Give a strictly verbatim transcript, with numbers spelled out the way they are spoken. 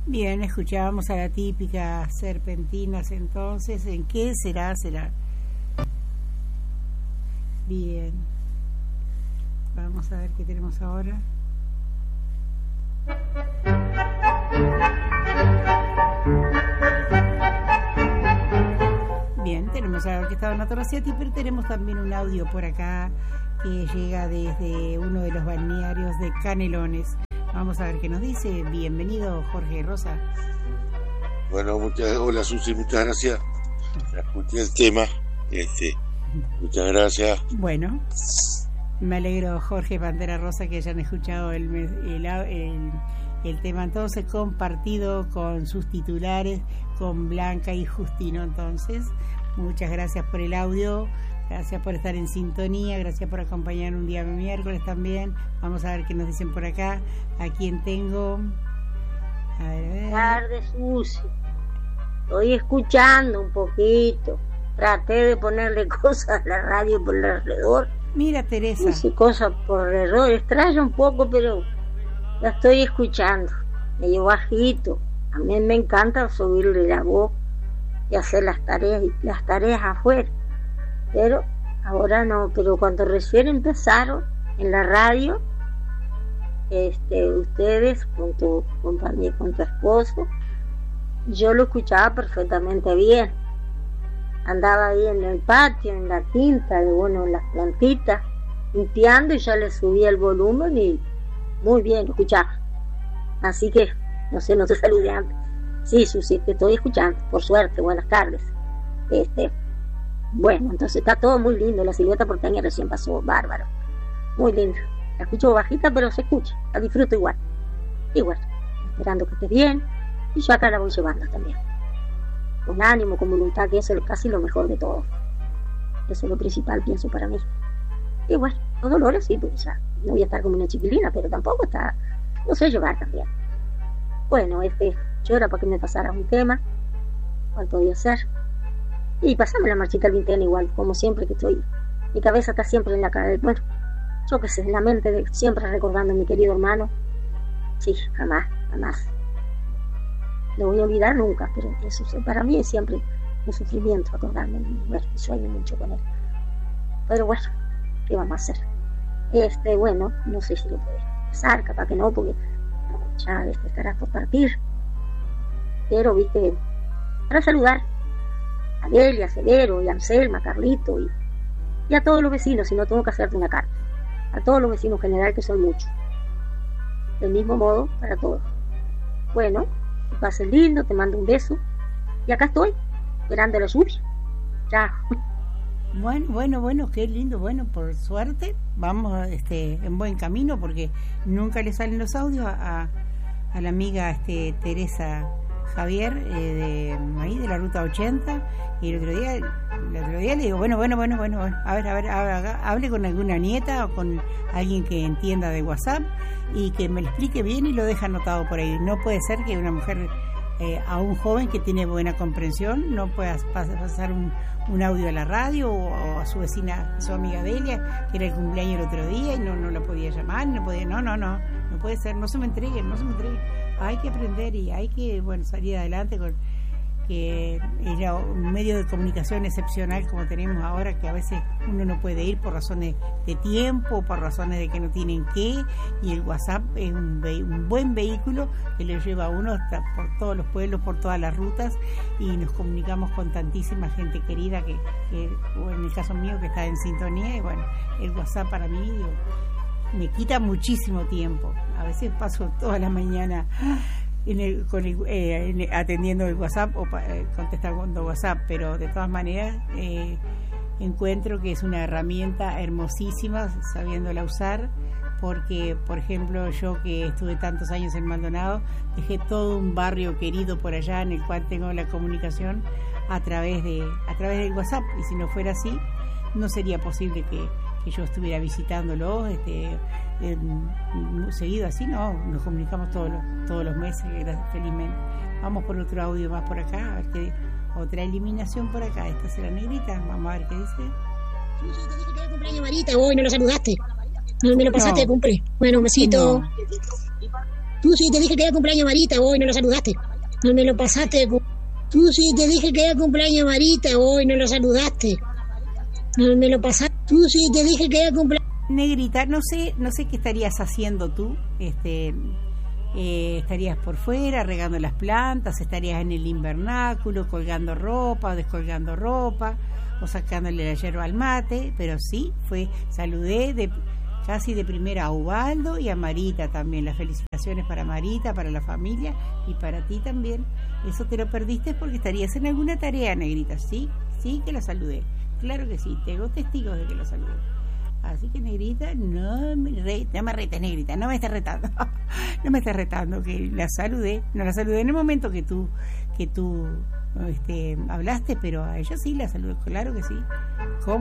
Bien, escuchábamos a la típica Serpentinas entonces. ¿En qué será? Será. Bien. Vamos a ver qué tenemos ahora. Bien, tenemos a la Orquesta Donato Rossetti, pero tenemos también un audio por acá que llega desde uno de los balnearios de Canelones. Vamos a ver qué nos dice. Bienvenido, Jorge Rosa. Bueno, muchas, hola Susi, muchas gracias. Escuché el tema. Este, muchas gracias. Bueno, me alegro, Jorge Pantera Rosa, que hayan escuchado el, el, el, el tema entonces compartido con sus titulares, con Blanca y Justino. Entonces, muchas gracias por el audio. Gracias por estar en sintonía, gracias por acompañar un día miércoles también. Vamos a ver qué nos dicen por acá. ¿A quién tengo? A ver, a ver. Buenas tardes, Susi. Estoy escuchando un poquito. Traté de ponerle cosas a la radio por alrededor. Mira, Teresa. Puse cosas por alrededor. Extraña un poco, pero la estoy escuchando. Medio bajito. A mí me encanta subirle la voz y hacer las tareas, las tareas afuera. Pero ahora no, pero cuando recién empezaron en la radio, este, ustedes con tu compañía, con tu esposo, yo lo escuchaba perfectamente bien. Andaba ahí en el patio, en la quinta, de, bueno, en las plantitas, limpiando, y ya le subía el volumen y muy bien lo escuchaba. Así que, no sé, no te saludé antes. Sí, Susi, te estoy escuchando, por suerte, buenas tardes. Este... Bueno, entonces está todo muy lindo. La silueta porteña recién pasó, bárbaro. Muy lindo. La escucho bajita, pero se escucha. La disfruto igual. Y bueno, esperando que estés bien. Y yo acá la voy llevando también. Con ánimo, con voluntad, que eso es casi lo mejor de todo. Eso es lo principal, pienso, para mí. Y bueno, los dolores sí, porque ya no voy a estar como una chiquilina, pero tampoco está... No sé llevar también. Bueno, este, yo era para que me pasara un tema. ¿Cuál podía ser? Y pasame la marchita al vintena igual, como siempre que estoy. Mi cabeza está siempre en la cara. Bueno, yo qué sé, en la mente, de, siempre recordando a mi querido hermano. Sí, jamás, jamás. No voy a olvidar nunca, pero eso para mí es siempre un sufrimiento acordarme. Bueno, sueño mucho con él. Pero bueno, ¿qué vamos a hacer? Este, bueno, no sé si lo puedo pasar, capaz que no, porque ya este, estarás por partir. Pero, viste, para saludar a Delia, Severo, y a Anselma, Carlito, y, y a todos los vecinos, si no tengo que hacerte una carta. A todos los vecinos en general, que son muchos. Del mismo modo, para todos. Bueno, que pases lindo, te mando un beso. Y acá estoy, esperando la lluvia. Chao. Bueno, bueno, bueno, qué lindo. Bueno, por suerte, vamos este, en buen camino, porque nunca le salen los audios a, a, a la amiga este, Teresa Javier, eh, de ahí de la ruta ochenta, y el otro día el otro día le digo, bueno, bueno, bueno, bueno, bueno a ver, a ver, a ver, hable con alguna nieta o con alguien que entienda de WhatsApp y que me lo explique bien, y lo deja anotado por ahí. No puede ser que una mujer, eh, a un joven que tiene buena comprensión, no pueda pasar un, un audio a la radio, o, o a su vecina, a su amiga Delia, que era el cumpleaños el otro día y no, no la podía llamar, no podía, no, no, no, no puede ser, no se me entreguen, no se me entreguen. Hay que aprender y hay que, bueno, salir adelante con que era un medio de comunicación excepcional como tenemos ahora, que a veces uno no puede ir por razones de tiempo, por razones de que no tienen qué, y el WhatsApp es un, ve- un buen vehículo que lo lleva a uno hasta por todos los pueblos, por todas las rutas, y nos comunicamos con tantísima gente querida que, que o en el caso mío, que está en sintonía. Y bueno, el WhatsApp para mí, digo, me quita muchísimo tiempo. A veces paso toda la mañana en el, con el, eh, en el, atendiendo el WhatsApp o eh, contestando WhatsApp, pero de todas maneras eh, encuentro que es una herramienta hermosísima, sabiéndola usar, porque, por ejemplo, yo que estuve tantos años en Maldonado, dejé todo un barrio querido por allá, en el cual tengo la comunicación a través de a través del WhatsApp, y si no fuera así, no sería posible que que yo estuviera visitándolo este, eh, seguido así. No, nos comunicamos todos los, todos los meses, felizmente. Vamos por otro audio más por acá, a ver qué, otra eliminación por acá. Esta será negrita, vamos a ver qué dice. Sí, yo te dije que era el cumpleaños Marita, hoy no lo saludaste, no me lo pasaste no. de cumple. Bueno, un besito. No. Tú sí te dije que era cumpleaños Marita, hoy no lo saludaste. No me lo pasaste. Tú sí te dije que era cumpleaños Marita, hoy no lo saludaste. No me lo pasaste. Tú sí te dije que era cumpleaños. Negrita, no sé, no sé qué estarías haciendo tú. Este, eh, estarías por fuera regando las plantas, estarías en el invernáculo colgando ropa o descolgando ropa o sacándole la yerba al mate, pero sí, fue, saludé de casi de primera a Ubaldo y a Marita también. Las felicitaciones para Marita, para la familia y para ti también. Eso te lo perdiste porque estarías en alguna tarea, Negrita. Sí, sí que la saludé. Claro que sí, tengo testigos de que la saludé. Así que, Negrita, no me, re, no me retes, Negrita, no me estés retando. No me estés retando, que la saludé. No la saludé en el momento que tú, que tú este, hablaste, pero a ella sí la saludé, claro que sí. ¿Cómo?